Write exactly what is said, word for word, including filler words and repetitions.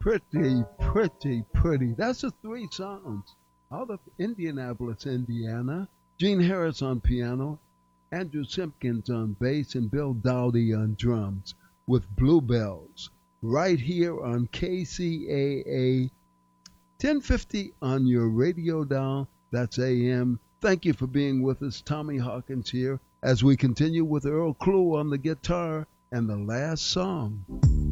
Pretty, pretty, pretty. That's the three sounds out of Indianapolis, Indiana. Gene Harris on piano, Andrew Simpkins on bass, and Bill Dowdy on drums with Bluebells right here on K C A A ten fifty on your radio dial. That's A M. Thank you for being with us. Tommy Hawkins here as we continue with Earl Klugh on the guitar and the last song.